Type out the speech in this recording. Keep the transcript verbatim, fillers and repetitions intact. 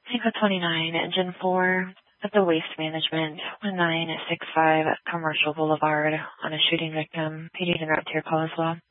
Cinco twenty-nine, Engine four, at the Waste Management, one nine six five Commercial Boulevard, on a shooting victim. P D's en route to your call as well.